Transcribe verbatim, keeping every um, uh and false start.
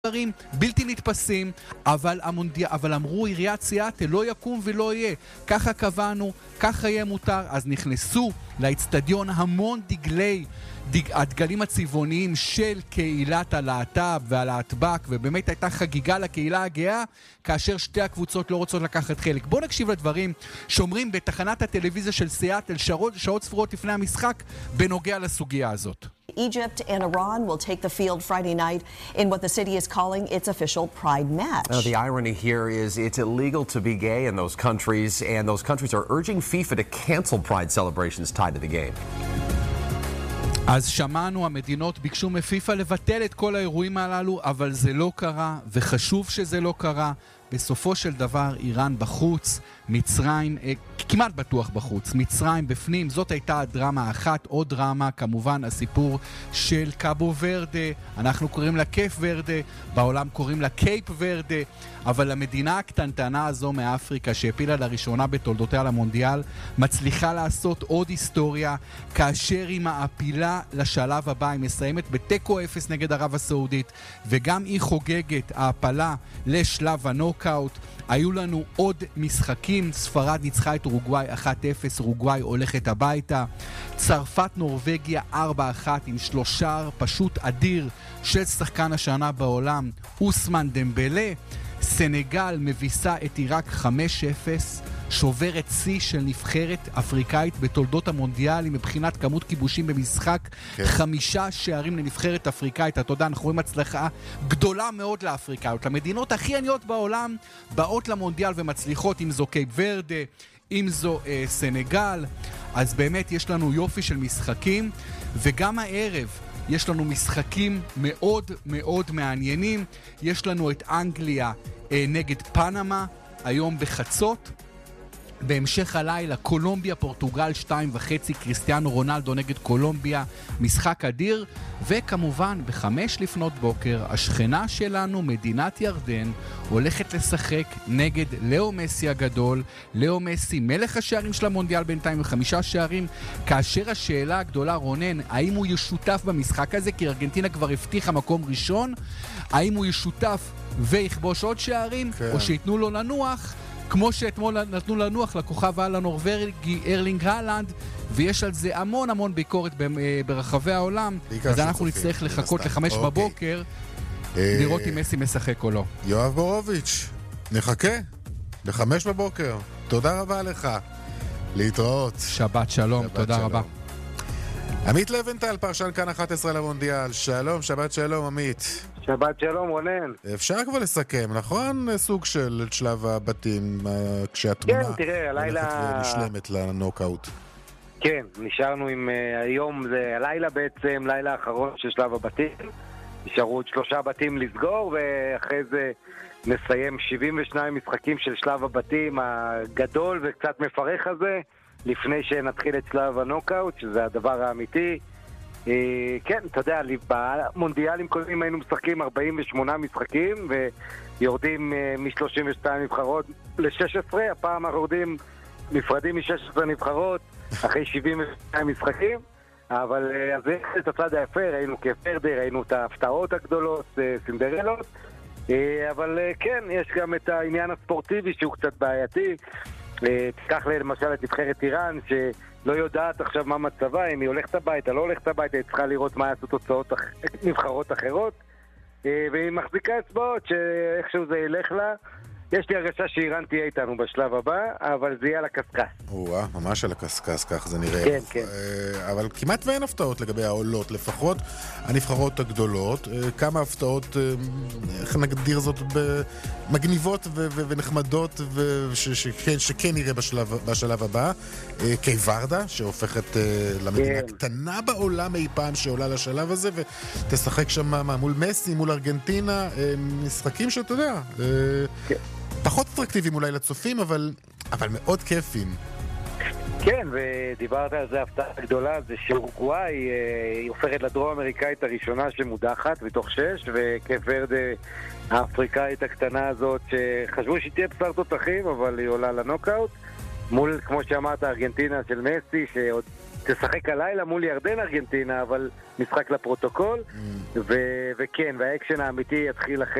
דברים בלתי נתפסים, אבל, המונדיאל, אבל אמרו עיריית סיאטל לא יקום ולא יהיה, ככה קבענו, ככה יהיה מותר. אז נכנסו לאצטדיון המון דגלי, דג, הדגלים הצבעוניים של קהילת הלהט"ב והלהטב"ק, ובאמת הייתה חגיגה לקהילה הגאה, כאשר שתי הקבוצות לא רוצות לקחת חלק. בואו נקשיב לדברים שאומרים בתחנת הטלוויזיה של סיאטל שעות, שעות ספורות לפני המשחק בנוגע לסוגיה הזאת. Egypt and Iran will take the field Friday night in what the city is calling its official Pride match. Uh, the irony here is it's illegal to be gay in those countries, and those countries are urging FIFA to cancel Pride celebrations tied to the game. אז שמענו, המדינות ביקשו מפיפה לבטל את כל האירועים הללו, אבל זה לא קרה, וחשוב שזה לא קרה. בסופו של דבר, איראן בחוץ, מצרים, אה, כמעט בטוח בחוץ, מצרים בפנים, זאת הייתה הדרמה האחת, עוד דרמה, כמובן הסיפור של קאבו ורדה, אנחנו קוראים לה קייפ ורדה, בעולם קוראים לה קייפ ורדה, אבל המדינה הקטנטנה הזו מאפריקה, שהפילה לראשונה בתולדותיה למונדיאל, מצליחה לעשות עוד היסטוריה, כאשר היא מעפילה לשלב הבא, היא מסיימת בטקו אפס נגד ערב הסעודית, וגם היא חוגגת ההפלה לשלב הנוקאוט. היו לנו עוד משחקים, ספרד ניצחה את אורוגוואי אחת אפס, אורוגוואי הולכת הביתה, צרפת נורווגיה ארבע אחת עם שלושה פשוט אדיר של שחקן השנה בעולם, אוסמן דמבלה. סנגל מביסה את עיראק חמש אפס, שוברת שיא של נבחרת אפריקאית בתולדות המונדיאל מבחינת כמות כיבושים במשחק, כן. חמישה שערים לנבחרת אפריקאית. אתה יודע, אנחנו רואים הצלחה גדולה מאוד לאפריקאיות, למדינות הכי עניות בעולם באות למונדיאל ומצליחות, אם זו קייפ ורדה, אם זו אה, סנגל. אז באמת יש לנו יופי של משחקים, וגם הערב יש לנו משחקים מאוד מאוד מעניינים. יש לנו את אנגליה אה, נגד פנמה היום בחצות. בהמשך הלילה קולומביה פורטוגל שתיים וחצי, קריסטיאנו רונלדו נגד קולומביה, משחק אדיר. וכמובן בחמש לפנות בוקר השכנה שלנו מדינת ירדן הולכת לשחק נגד לאו מסי הגדול. לאו מסי מלך השערים של המונדיאל בינתיים עם חמישה שערים, כאשר השאלה הגדולה, רונן, האם הוא ישותף במשחק הזה, כי ארגנטינה כבר הבטיחה מקום ראשון, האם הוא ישותף ויכבוש עוד שערים, כן. או שיתנו לו לנוח כמו שאתמול נתנו לנוח לכוכב העל הנורווגי ארלינג הלנד, ויש על זה המון המון ביקורת ברחבי העולם. אז אנחנו נצטרך לחכות לחמש בבוקר לראות אם מסי משחק או לא. יואב בורוביץ', נחכה לחמש בבוקר. תודה רבה לך, להתראות. שבת שלום, תודה רבה. עמית לבנטל, פרשן כאן אחת עשרה למונדיאל. שלום, שבת שלום עמית. שבת שלום רונן. אפשר כבר לסכם, נכון? סוג של שלב הבתים, כשהתמונה כן, תראה, הלילה נשלמת לנוקאוט. כן, נשארנו עם היום, זה הלילה בעצם, לילה האחרון של שלב הבתים. נשארו עוד שלושה בתים לסגור, ואחרי זה נסיים שבעים ושניים משחקים של שלב הבתים הגדול וקצת מפרך הזה, לפני שנתחיל את שלב הנוקאוט, שזה הדבר האמיתי. כן, אתה יודע, במונדיאלים קודמים היינו משחקים ארבעים ושמונה משחקים ויורדים מ-שלושים ושתיים נבחרות ל-שש עשרה, הפעם יורדים נפרדים מ-שש עשרה נבחרות אחרי שבעים ושניים משחקים. אבל אז זה את הצד היפה, ראינו כפרדה, ראינו את ההפתעות הגדולות, סינדרלות, אבל כן, יש גם את העניין הספורטיבי שהוא קצת בעייתי. תיקח למשל את נבחרת איראן שלא יודעת עכשיו מה מצבה, אם היא הולכת הביתה, לא הולכת הביתה, היא צריכה לראות מה יעשו תוצאות נבחרות אחרות, והיא מחזיקה אצבעות שאיכשהו זה ילך לה. יש לי הרגשה שאיראן תהיה איתנו בשלב הבא, אבל זה יהיה על הקסקס. וואה, ממש על הקסקס, כך זה נראה. כן, כן. אבל כמעט ואין הפתעות לגבי העולות, לפחות הנבחרות הגדולות. כמה הפתעות, איך נגדיר זאת, מגניבות ונחמדות, שכן נראה בשלב הבא. קייברדה, שהופכת למדינה קטנה בעולם אי פעם שעולה לשלב הזה, ותשחק שם מול מסי, מול ארגנטינה, משחקים שאתה יודע. כן. פחות אטרקטיביים אולי לצופים, אבל, אבל מאוד כיפים. כן, ודיברת על זה, הפתעה גדולה, זה שאורוגוואי היא הופכת לדרום אמריקאית הראשונה שמודחת בתוך שש, וקייפ ורדה האפריקאית הקטנה הזאת, שחשבו שהיא תהיה בשר תותחים, אבל היא עולה לנוקאוט. מול, כמו שאמרת, ארגנטינה של מסי, שעוד תשחק הלילה מול ירדן ארגנטינה, אבל משחק לפרוטוקול, ו- וכן, והאקשן האמיתי יתחיל אחרי